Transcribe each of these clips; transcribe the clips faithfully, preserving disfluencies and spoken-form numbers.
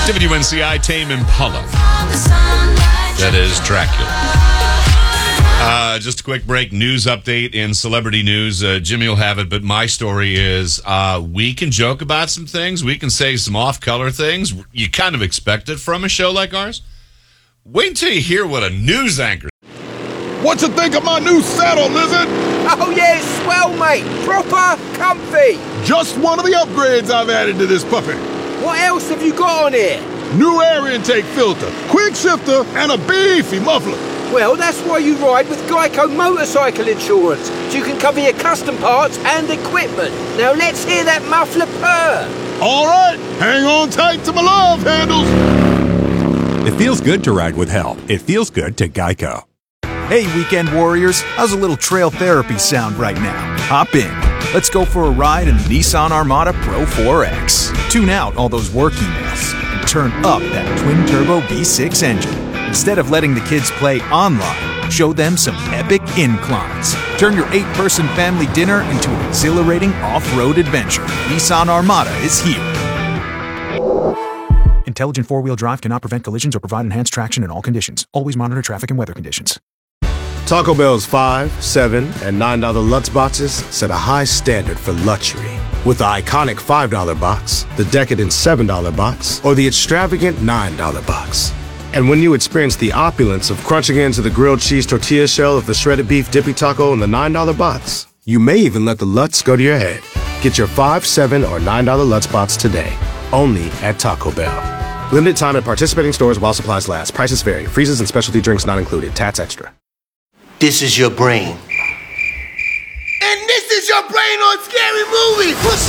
W N C I Tame Impala. That is Dracula. Uh, just a quick break. News update in celebrity news. Uh, Jimmy will have it, but my story is uh, we can joke about some things. We can say some off-color things. You kind of expect it from a show like ours. Wait until you hear what a news anchor. What you think of my new saddle, Lizard? Oh, yeah, it's swell, mate. Proper comfy. Just one of the upgrades I've added to this puppy. What else have you got on here? New air intake filter, quick shifter, and a beefy muffler. Well, that's why you ride with Geico Motorcycle Insurance, so you can cover your custom parts and equipment. Now let's hear that muffler purr. All right, hang on tight to my love handles. It feels good to ride with help. It feels good to Geico. Hey, weekend warriors, how's a little trail therapy sound right now? Hop in. Let's go for a ride in the Nissan Armada Pro four X. Tune out all those work emails and turn up that twin-turbo V six engine. Instead of letting the kids play online, show them some epic inclines. Turn your eight-person family dinner into an exhilarating off-road adventure. Nissan Armada is here. Intelligent four-wheel drive cannot prevent collisions or provide enhanced traction in all conditions. Always monitor traffic and weather conditions. Taco Bell's five, seven, and nine dollar Lutz boxes set a high standard for luxury. With the iconic five dollar box, the decadent seven dollar box, or the extravagant nine dollar box. And when you experience the opulence of crunching into the grilled cheese tortilla shell of the shredded beef dippy taco in the nine dollar box, you may even let the Lutz go to your head. Get your five, seven, or nine dollar Lutz box today, only at Taco Bell. Limited time at participating stores while supplies last. Prices vary. Freezes and specialty drinks not included. Tats extra. This is your brain. And this is your brain on Scary Movie. What's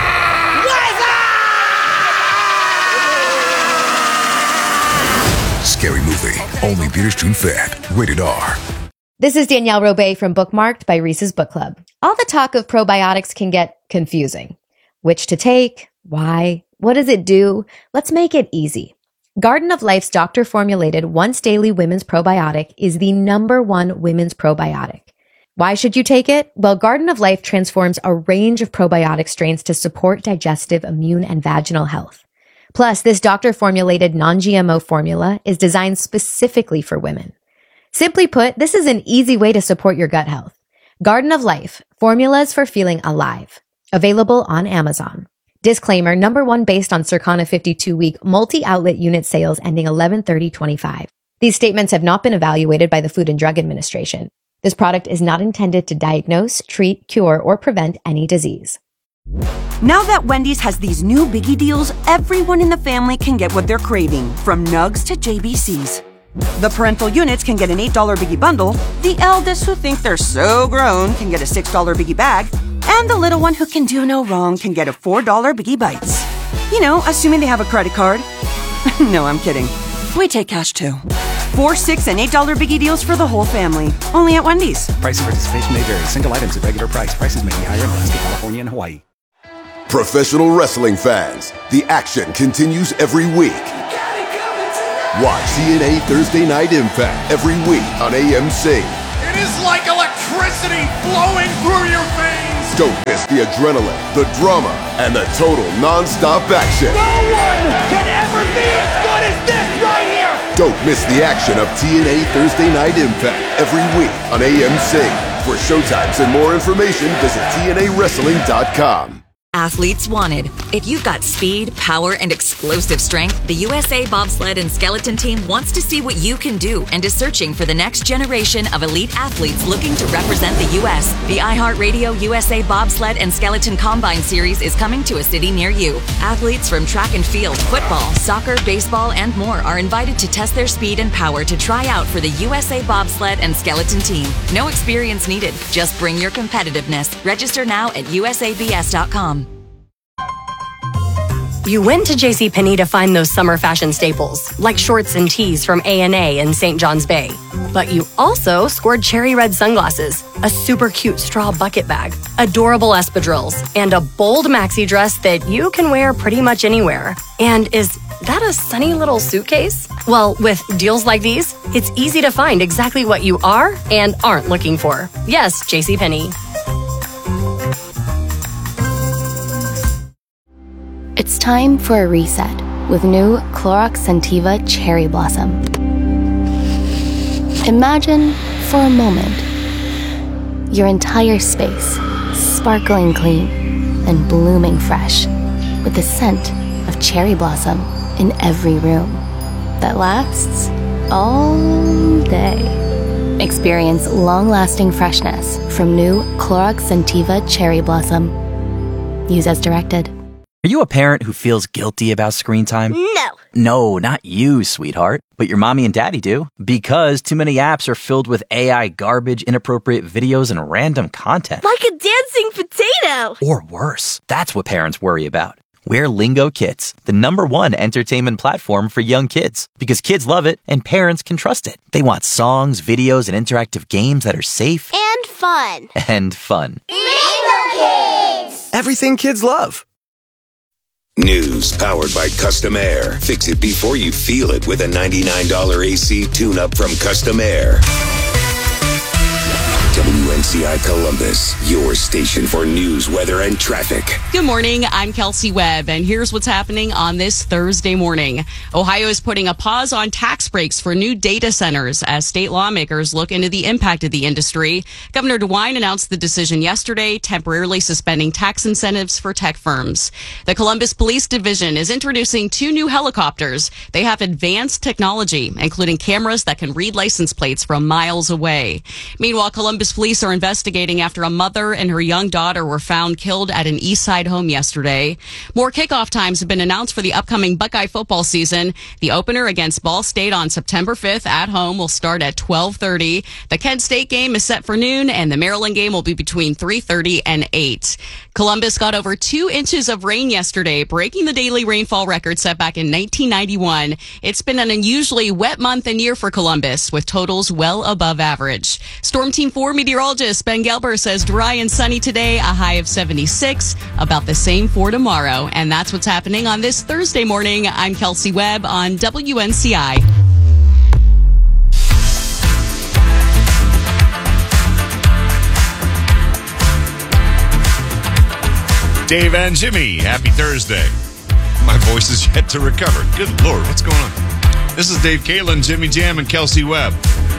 Scary Movie. Only theaters June fifth. Rated R. This is Danielle Robay from Bookmarked by Reese's Book Club. All the talk of probiotics can get confusing. Which to take? Why? What does it do? Let's make it easy. Garden of Life's doctor-formulated once-daily women's probiotic is the number one women's probiotic. Why should you take it? Well, Garden of Life transforms a range of probiotic strains to support digestive, immune, and vaginal health. Plus, this doctor-formulated non-G M O formula is designed specifically for women. Simply put, this is an easy way to support your gut health. Garden of Life, formulas for feeling alive. Available on Amazon. Disclaimer, number one based on Circana fifty-two week multi-outlet unit sales ending eleven thirty twenty-five. These statements have not been evaluated by the Food and Drug Administration. This product is not intended to diagnose, treat, cure, or prevent any disease. Now that Wendy's has these new biggie deals, everyone in the family can get what they're craving, from nugs to J B Cs. The parental units can get an eight dollar biggie bundle, the eldest who think they're so grown can get a six dollar biggie bag, and the little one who can do no wrong can get a four dollar Biggie Bites. You know, assuming they have a credit card. No, I'm kidding. We take cash too. Four, six, and eight dollar Biggie deals for the whole family. Only at Wendy's. Price and participation may vary. Single items at regular price. Prices may be higher in Alaska, California, and Hawaii. Professional wrestling fans, the action continues every week. Watch T N A Thursday Night Impact every week on A M C. It is like electricity flowing through your veins. Don't miss the adrenaline, the drama, and the total non-stop action. No one can ever be as good as this right here. Don't miss the action of T N A Thursday Night Impact every week on A M C. For showtimes and more information, visit T N A wrestling dot com. Athletes wanted. If you've got speed, power, and explosive strength, the U S A Bobsled and Skeleton Team wants to see what you can do and is searching for the next generation of elite athletes looking to represent the U S The iHeartRadio U S A Bobsled and Skeleton Combine Series is coming to a city near you. Athletes from track and field, football, soccer, baseball, and more are invited to test their speed and power to try out for the U S A Bobsled and Skeleton Team. No experience needed. Just bring your competitiveness. Register now at U S A B S dot com. You went to JCPenney to find those summer fashion staples, like shorts and tees from A and A in Saint John's Bay. But you also scored cherry red sunglasses, a super cute straw bucket bag, adorable espadrilles, and a bold maxi dress that you can wear pretty much anywhere. And is that a sunny little suitcase? Well, with deals like these, it's easy to find exactly what you are and aren't looking for. Yes, JCPenney. It's time for a reset. with new Clorox Scentiva Cherry Blossom. Imagine, for a moment, your entire space sparkling clean and blooming fresh with the scent of cherry blossom in every room that lasts all day. Experience long-lasting freshness from new Clorox Scentiva Cherry Blossom. Use as directed. Are you a parent who feels guilty about screen time? No. No, not you, sweetheart. But your mommy and daddy do. Because too many apps are filled with A I garbage, inappropriate videos, and random content. Like a dancing potato. Or worse. That's what parents worry about. We're Lingo Kids, the number one entertainment platform for young kids. Because kids love it and parents can trust it. They want songs, videos, and interactive games that are safe. And fun. And fun. Lingo Kids! Everything kids love. News powered by Custom Air. Fix it before you feel it with a ninety-nine dollars A C tune-up from Custom Air. W N C I Columbus, your station for news, weather, and traffic. Good morning. I'm Kelsey Webb, and here's what's happening on this Thursday morning. Ohio is putting a pause on tax breaks for new data centers as state lawmakers look into the impact of the industry. Governor DeWine announced the decision yesterday, temporarily suspending tax incentives for tech firms. The Columbus Police Division is introducing two new helicopters. They have advanced technology, including cameras that can read license plates from miles away. Meanwhile, Columbus police are investigating after a mother and her young daughter were found killed at an East Side home yesterday. More kickoff times have been announced for the upcoming Buckeye football season. The opener against Ball State on September fifth at home will start at twelve thirty. The Kent State game is set for noon, and the Maryland game will be between three thirty and eight. Columbus got over two inches of rain yesterday, breaking the daily rainfall record set back in nineteen ninety-one. It's been an unusually wet month and year for Columbus, with totals well above average. Storm Team four meteorologist Ben Gelber says dry and sunny today, a high of seventy-six, about the same for tomorrow. And that's what's happening on this Thursday morning. I'm Kelsey Webb on W N C I. Dave and Jimmy, happy Thursday. My voice is yet to recover. Good Lord, what's going on? This is Dave Kalen, Jimmy Jam, and Kelsey Webb.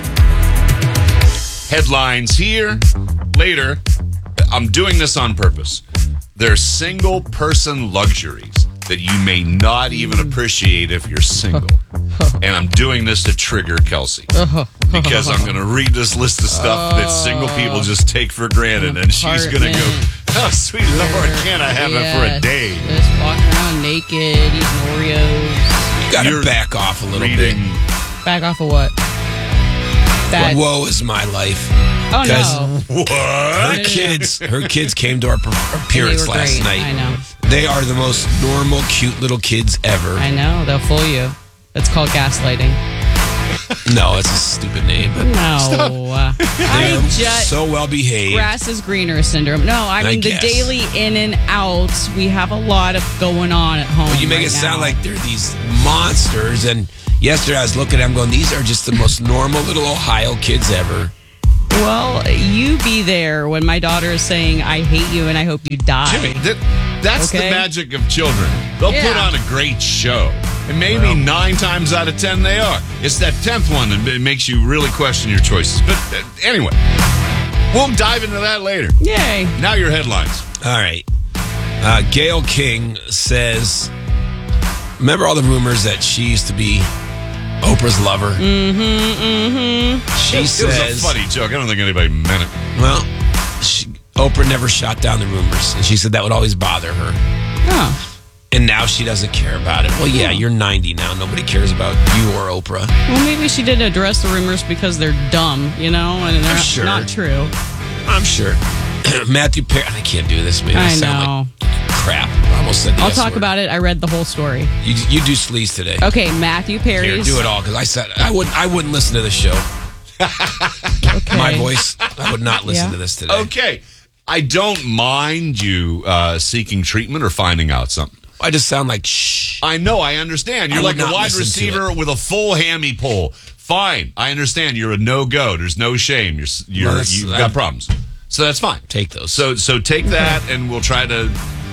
Headlines here, later. I'm doing this on purpose. They're single-person luxuries that you may not even appreciate if you're single. And I'm doing this to trigger Kelsey. Because I'm going to read this list of stuff that single people just take for granted. And she's going to go, oh, sweet Lord, can't I have yes. it for a day? Just walking around naked, eating Oreos. You got to back off a little reading. bit. Back off of what? That. Woe is my life. Oh, no. What? Her kids, her kids came to our appearance last great. night. I know. They are the most normal, cute little kids ever. I know. They'll fool you. It's called gaslighting. No, it's a stupid name. But no. Uh, I just... so well behaved. Grass is greener syndrome. No, I mean, I the guess. daily in and outs, we have a lot of going on at home. Well, you make right it now. sound like they're these monsters. And yesterday I was looking at them going, these are just the most normal little Ohio kids ever. Well, you be there when my daughter is saying, I hate you and I hope you die. Jimmy, that, that's Okay. the magic of children. They'll Yeah. put on a great show. And maybe Well. nine times out of ten they are. It's that tenth one that it makes you really question your choices. But uh, anyway, we'll dive into that later. Yay. Now your headlines. All right. Uh, Gayle King says, remember all the rumors that she used to be Oprah's lover? Mm-hmm, mm-hmm. She it, says... It was a funny joke. I don't think anybody meant it. Well, she, Oprah never shot down the rumors. And she said that would always bother her. Oh. And now she doesn't care about it. Well, yeah, you're ninety now. Nobody cares about you or Oprah. Well, maybe she didn't address the rumors because they're dumb, you know, and they're I'm not, sure. not true. I'm sure. Matthew Perry... I can't do this, man. I, I sound know. like crap. I almost said the I'll S talk word. about it. I read the whole story. You, you do sleaze today. Okay, Matthew Perry's... Here, do it all, because I said I wouldn't. I wouldn't listen to the show. Okay. My voice. I would not listen Yeah. to this today. Okay. I don't mind you uh, seeking treatment or finding out something. I just sound like shh. I know. I understand. You're I would like a not wide listen to receiver it. with a full hammy pull. Fine. I understand. You're a no-go. There's no shame. You're, you're, Well, that's- you've I- got problems. So that's fine. Take those. So so take that, and we'll try to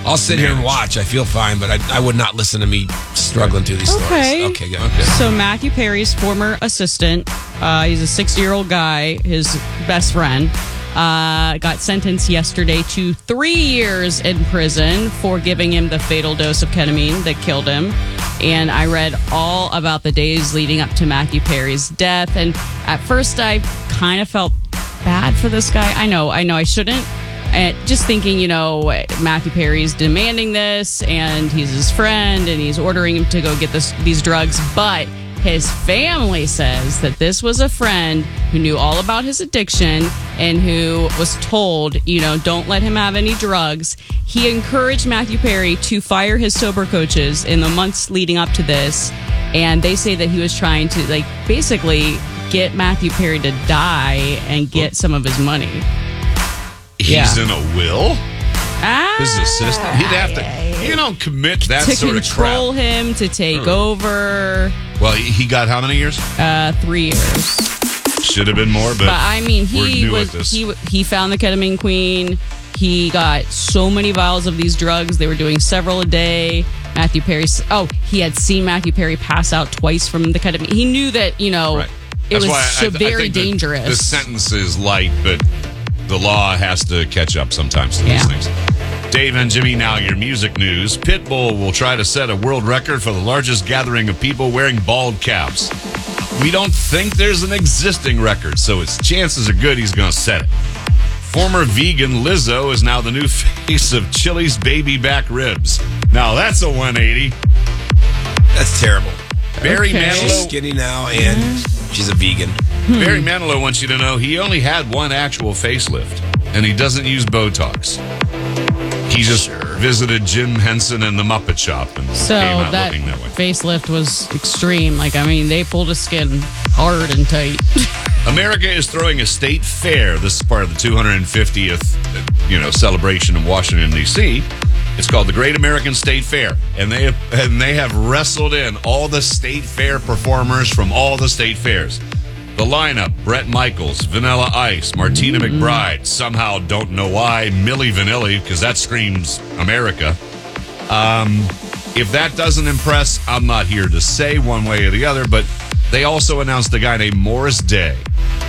I'll sit here and watch. I feel fine, but I, I would not listen to me struggling through these Okay. stories. Okay, good. Okay. So Matthew Perry's former assistant, uh, he's a sixty-year-old guy, his best friend, uh, got sentenced yesterday to three years in prison for giving him the fatal dose of ketamine that killed him. And I read all about the days leading up to Matthew Perry's death. And at first I kind of felt bad for this guy. I know, I know I shouldn't. And just thinking, you know, Matthew Perry's demanding this and he's his friend and he's ordering him to go get this, these drugs. But his family says that this was a friend who knew all about his addiction and who was told, you know, don't let him have any drugs. He encouraged Matthew Perry to fire his sober coaches in the months leading up to this. And they say that he was trying to, like, basically get Matthew Perry to die and get some of his money. He's Yeah. in a will? Ah, His assistant? He'd have to, you don't commit that to sort of crap. control him, to take Hmm. over. Well, he he got how many years? Uh, three years. Should have been more, but, But I mean, we're he new was at this. he he found the ketamine queen. He got so many vials of these drugs. They were doing several a day. Matthew Perry. Oh, he had seen Matthew Perry pass out twice from the ketamine. He knew that, you know, Right. it That's was why I- so I, very I think the- dangerous. The, sentence is light, but the law has to catch up sometimes to these Yeah. things. Dave and Jimmy, now your music news. Pitbull will try to set a world record for the largest gathering of people wearing bald caps. We don't think there's an existing record, so its chances are good he's going to set it. Former vegan Lizzo is now the new face of Chili's baby back ribs. Now that's a one eighty. That's terrible. Barry She's Manilow. skinny now, and she's a vegan. Barry Manilow wants you to know he only had one actual facelift, and he doesn't use Botox. He just visited Jim Henson and the Muppet Shop and so came out that, looking that way. facelift was extreme. Like, I mean, they pulled his skin hard and tight. America is throwing a state fair. This is part of the two hundred fiftieth, you know, celebration in Washington, D C It's called the Great American State Fair, and they have, and they have wrestled in all the state fair performers from all the state fairs. The lineup: Bret Michaels, Vanilla Ice, Martina McBride. Somehow, don't know why, Milli Vanilli, because that screams America. Um, if that doesn't impress, I'm not here to say one way or the other, but they also announced a guy named Morris Day.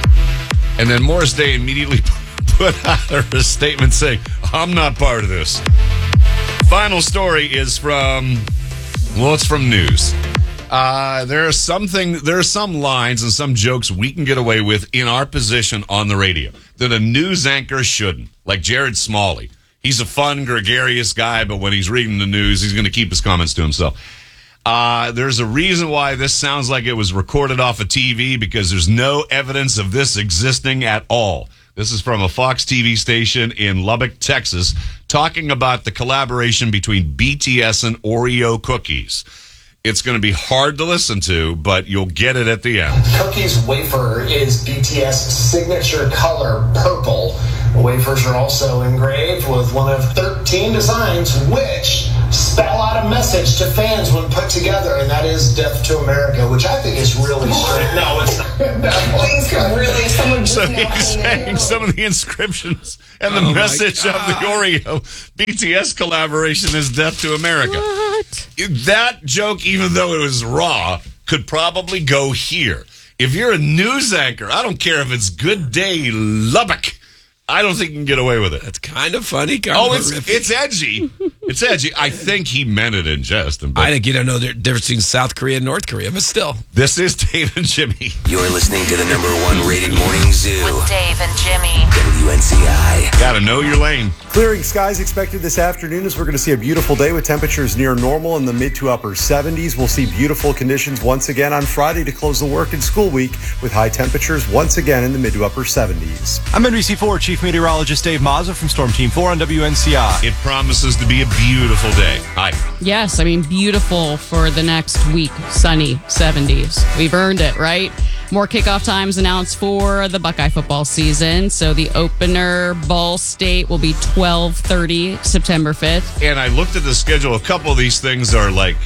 And then Morris Day immediately put out a statement saying, I'm not part of this. Final story is from, well, it's from news. Uh, there are something, there are some lines and some jokes we can get away with in our position on the radio that a news anchor shouldn't. Like Jared Smalley. He's a fun, gregarious guy, but when he's reading the news, he's going to keep his comments to himself. Uh, there's a reason why this sounds like it was recorded off of T V, because there's no evidence of this existing at all. This is from a Fox T V station in Lubbock, Texas, talking about the collaboration between B T S and Oreo cookies. It's going to be hard to listen to, but you'll get it at the end. Cookies wafer is B T S signature color, purple. The wafers are also engraved with one of thirteen designs which spell out a message to fans when put together, and that is Death to America, which I think is really strange. No, it's not. Things could really, someone just So now he's came saying in. some of the inscriptions and the Oh, my message of the God. Oreo B T S collaboration is Death to America. What? That joke, even though it was raw, could probably go here. If you're a news anchor, I don't care if it's Good Day Lubbock, I don't think you can get away with it. That's kind of funny. Kind Oh, of it's horrific. it's edgy. It's edgy. I think he meant it in jest. And I think you don't know the difference between South Korea and North Korea, but still. This is Dave and Jimmy. You're listening to the number one rated morning zoo. With Dave and Jimmy. W N C I. Gotta know your lane. Clearing skies expected this afternoon as we're going to see a beautiful day with temperatures near normal in the mid to upper seventies. We'll see beautiful conditions once again on Friday to close the work and school week with high temperatures once again in the mid to upper seventies. I'm N B C four Chief Meteorologist Dave Mazza from Storm Team four on W N C I. It promises to be a beautiful day. Hi. Yes, I mean, beautiful for the next week. Sunny seventies. We've earned it, right? More kickoff times announced for the Buckeye football season. So the opener, Ball State, will be twelve thirty, September fifth. And I looked at the schedule. A couple of these things are like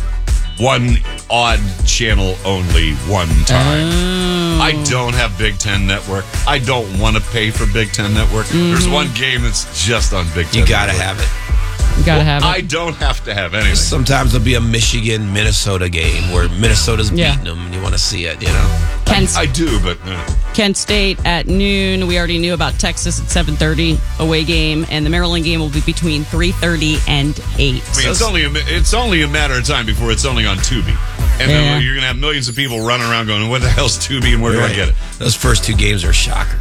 one odd channel only one time. Oh. I don't have Big Ten Network. I don't want to pay for Big Ten Network. Mm-hmm. There's one game that's just on Big Ten You got to Network. have it. You gotta have it. I don't have to have anything. Sometimes there'll be a Michigan Minnesota game where Minnesota's Yeah. beating them, and you want to see it. You know, Kent, I do, but uh, Kent State at noon. We already knew about Texas at seven thirty away game, and the Maryland game will be between three thirty and eight. I mean, it's only a, it's only a matter of time before it's only on Tubi, and Yeah. then you're gonna have millions of people running around going, "What the hell's Tubi and where do I Right. get it?" Those first two games are a shocker.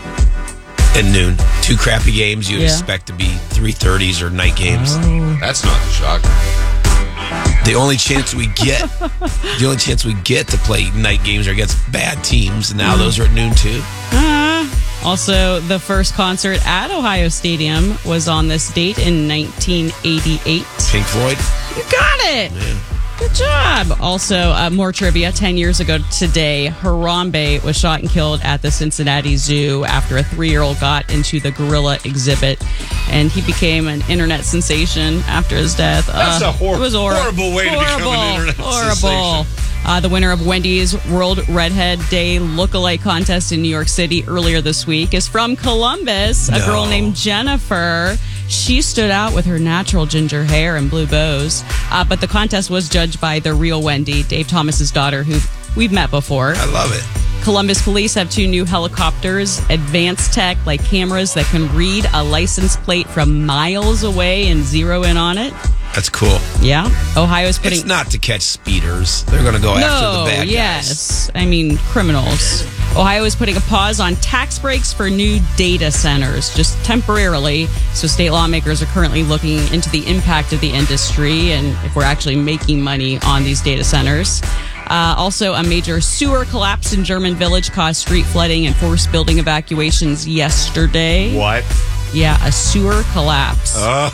At noon, two crappy games you Yeah. expect to be three thirties or night games. That's not a shock. The only chance we get, the only chance we get to play night games are against bad teams, and now those are at noon too. Uh, also, the first concert at Ohio Stadium was on this date in nineteen eighty-eight. Pink Floyd. You got it. Good job. Also, uh, more trivia. Ten years ago today, Harambe was shot and killed at the Cincinnati Zoo after a three-year-old got into the gorilla exhibit, and he became an internet sensation after his death. That's Uh, a hor- it was hor- horrible way to become horrible, an internet horrible. sensation. Uh, the winner of Wendy's World Redhead Day Lookalike Contest in New York City earlier this week is from Columbus, a No. girl named Jennifer. She stood out with her natural ginger hair and blue bows, uh, but the contest was judged by the real Wendy, Dave Thomas's daughter, who we've met before. I love it. Columbus police have two new helicopters, advanced tech like cameras that can read a license plate from miles away and zero in on it. That's cool. Yeah. Ohio's putting... It's not to catch speeders. They're going to go after the bad guys. yes. I mean, criminals. Ohio is putting a pause on tax breaks for new data centers, just temporarily. So state lawmakers are currently looking into the impact of the industry and if we're actually making money on these data centers. Uh, also, a major sewer collapse in German Village caused street flooding and forced building evacuations yesterday. What? Yeah, a sewer collapse. Oh,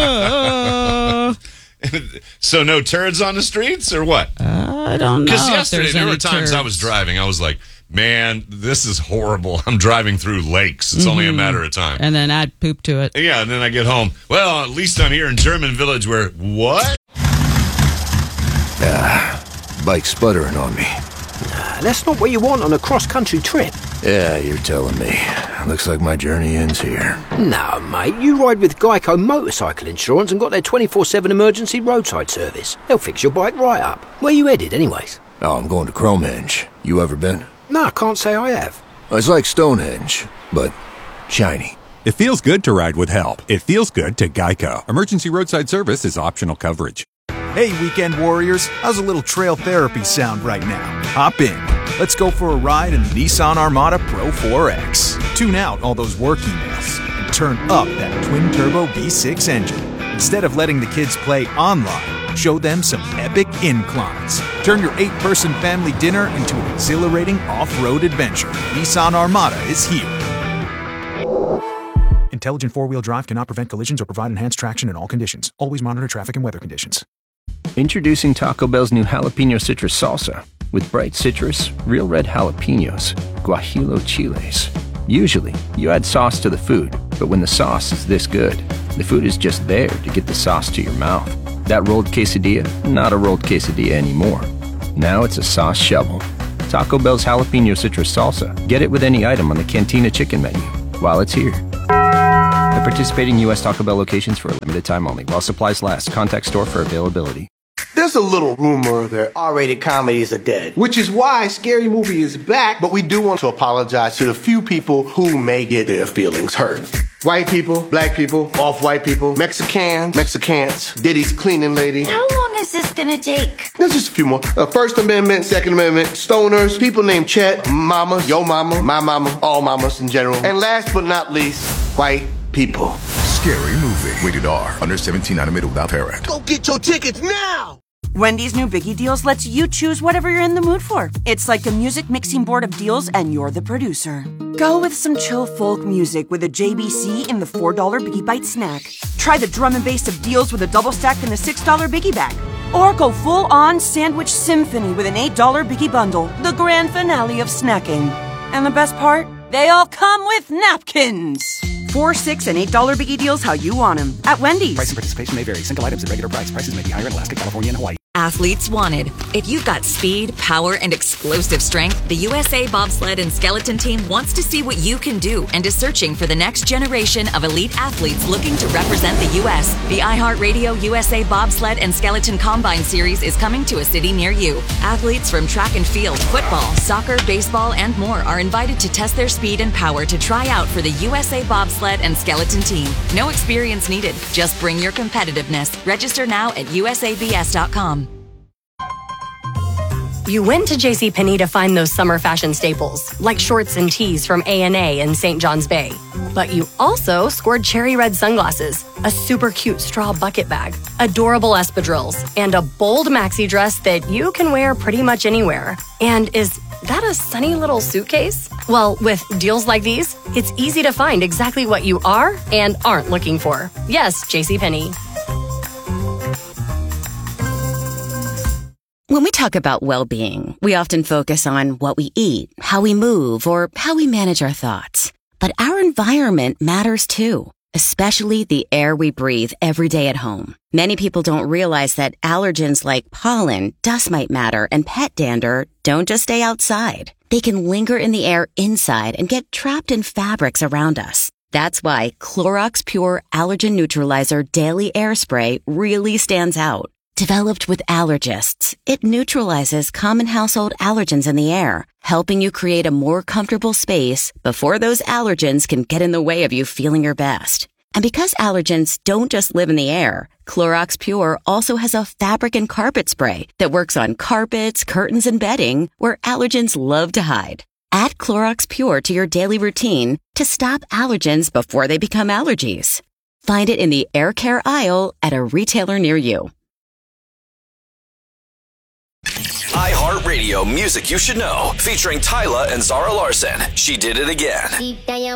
Uh, so no turds on the streets or what? I don't know. Because if yesterday there's there were any times I turds. was driving. I was like, man, this is horrible. I'm driving through lakes. It's only a Mhm. matter of time. And then add poop to it. Yeah, and then I get home. Well, at least I'm here in German Village where, what? Ah, bike sputtering on me. Nah, that's not what you want on a cross-country trip. Yeah, you're telling me. Looks like my journey ends here. No, mate, you ride with Geico Motorcycle Insurance and got their twenty-four seven emergency roadside service. They'll fix your bike right up. Where you headed, anyways? Oh, I'm going to Cromehenge. You ever been? No, I can't say I have. It's like Stonehenge, but shiny. It feels good to ride with help. It feels good to Geico. Emergency roadside service is optional coverage. Hey, weekend warriors, how's a little trail therapy sound right now? Hop in. Let's go for a ride in the Nissan Armada Pro four X. Tune out all those work emails and turn up that twin-turbo V six engine. Instead of letting the kids play online, show them some epic inclines. Turn your eight-person family dinner into an exhilarating off-road adventure. Nissan Armada is here. Intelligent four-wheel drive cannot prevent collisions or provide enhanced traction in all conditions. Always monitor traffic and weather conditions. Introducing Taco Bell's new jalapeno citrus salsa with bright citrus, real red jalapenos, guajillo chiles. Usually, you add sauce to the food, but when the sauce is this good, the food is just there to get the sauce to your mouth. That rolled quesadilla, not a rolled quesadilla anymore. Now it's a sauce shovel. Taco Bell's jalapeno citrus salsa. Get it with any item on the Cantina chicken menu while it's here. At participating U S Taco Bell locations for a limited time only. While supplies last, contact store for availability. There's a little rumor that R-rated comedies are dead, which is why Scary Movie is back, but we do want to apologize to the few people who may get their feelings hurt. White people, black people, off-white people, Mexicans, Mexicans, Diddy's cleaning lady. How long is this gonna take? There's just a few more. Uh, First Amendment, Second Amendment, stoners, people named Chet, mama, yo mama, my mama, all mamas in general. And last but not least, white people. Scary Movie. Rated R. Under seventeen, not admitted without parent. Go get your tickets now! Wendy's new Biggie Deals lets you choose whatever you're in the mood for. It's like a music mixing board of deals, and you're the producer. Go with some chill folk music with a J B C in the four dollar Biggie Bite snack. Try the drum and bass of deals with a double stack in the six dollar Biggie Bag. Or go full-on sandwich symphony with an eight dollar Biggie Bundle, the grand finale of snacking. And the best part? They all come with napkins. Four, six, and eight dollar Biggie Deals how you want them. At Wendy's. Price and participation may vary. Single items at regular price. Prices may be higher in Alaska, California, and Hawaii. athletes wanted. If you've got speed, power, and explosive strength, the U S A Bobsled and Skeleton Team wants to see what you can do and is searching for the next generation of elite athletes looking to represent the U S The iHeartRadio U S A Bobsled and Skeleton Combine Series is coming to a city near you. Athletes from track and field, football, soccer, baseball, and more are invited to test their speed and power to try out for the U S A Bobsled and Skeleton Team. No experience needed. Just bring your competitiveness. Register now at U S A B S dot com. You went to JCPenney to find those summer fashion staples, like shorts and tees from A and A and Saint John's Bay. But you also scored cherry red sunglasses, a super cute straw bucket bag, adorable espadrilles, and a bold maxi dress that you can wear pretty much anywhere. And is that a sunny little suitcase? Well, with deals like these, it's easy to find exactly what you are and aren't looking for. Yes, JCPenney. When we talk about well-being, we often focus on what we eat, how we move, or how we manage our thoughts. But our environment matters too, especially the air we breathe every day at home. Many people don't realize that allergens like pollen, dust mite matter, and pet dander don't just stay outside. They can linger in the air inside and get trapped in fabrics around us. That's why Clorox Pure Allergen Neutralizer Daily Air Spray really stands out. Developed with allergists, it neutralizes common household allergens in the air, helping you create a more comfortable space before those allergens can get in the way of you feeling your best. And because allergens don't just live in the air, Clorox Pure also has a fabric and carpet spray that works on carpets, curtains, and bedding where allergens love to hide. Add Clorox Pure to your daily routine to stop allergens before they become allergies. Find it in the air care aisle at a retailer near you. iHeartRadio Music You Should Know, featuring Tyla and Zara Larson. She Did It Again.